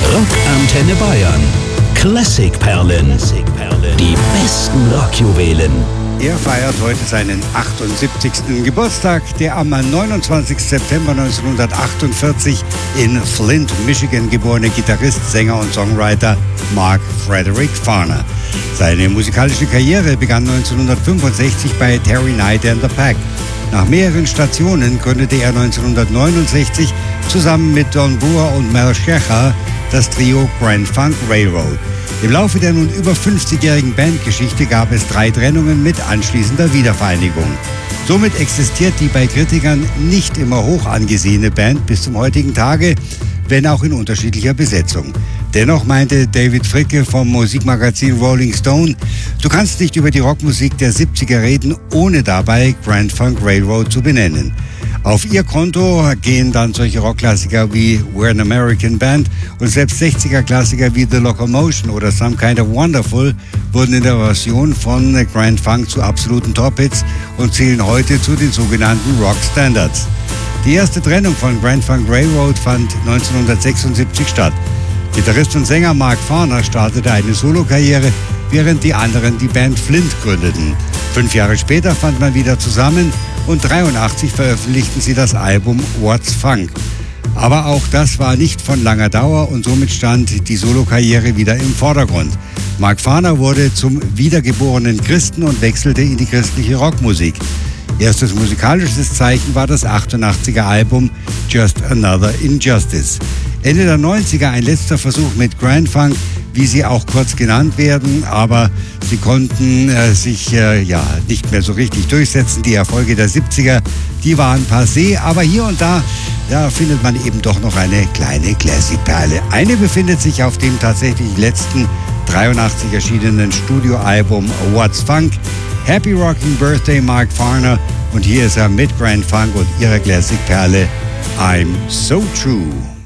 Rockantenne Bayern. Klassikperlen. Die besten Rockjuwelen. Er feiert heute seinen 78. Geburtstag. Der am 29. September 1948 in Flint, Michigan geborene Gitarrist, Sänger und Songwriter Mark Frederick Farner. Seine musikalische Karriere begann 1965 bei Terry Knight and the Pack. Nach mehreren Stationen gründete er 1969 zusammen mit Don Boer und Mel Shecher das Trio Grand Funk Railroad. Im Laufe der nun über 50-jährigen Bandgeschichte gab es 3 Trennungen mit anschließender Wiedervereinigung. Somit existiert die bei Kritikern nicht immer hoch angesehene Band bis zum heutigen Tage, wenn auch in unterschiedlicher Besetzung. Dennoch meinte David Fricke vom Musikmagazin Rolling Stone, du kannst nicht über die Rockmusik der 70er reden, ohne dabei Grand Funk Railroad zu benennen. Auf ihr Konto gehen dann solche Rockklassiker wie We're an American Band und selbst 60er-Klassiker wie The Locomotion oder Some Kind of Wonderful wurden in der Version von Grand Funk zu absoluten Top-Hits und zählen heute zu den sogenannten Rock Standards. Die erste Trennung von Grand Funk Railroad fand 1976 statt. Gitarrist und Sänger Mark Farner startete eine Solokarriere, während die anderen die Band Flint gründeten. 5 Jahre später fand man wieder zusammen und 1983 veröffentlichten sie das Album What's Funk. Aber auch das war nicht von langer Dauer und somit stand die Solokarriere wieder im Vordergrund. Mark Farner wurde zum wiedergeborenen Christen und wechselte in die christliche Rockmusik. Erstes musikalisches Zeichen war das 88er Album Just Another Injustice. Ende der 90er ein letzter Versuch mit Grand Funk, wie sie auch kurz genannt werden, aber sie konnten sich nicht mehr so richtig durchsetzen. Die Erfolge der 70er, die waren passé, aber hier und da findet man eben doch noch eine kleine Classic-Perle. Eine befindet sich auf dem tatsächlich letzten 83 erschienenen Studioalbum What's Funk. Happy Rocking Birthday Mark Farner, und hier ist er mit Grand Funk und ihrer Classic-Perle I'm So True.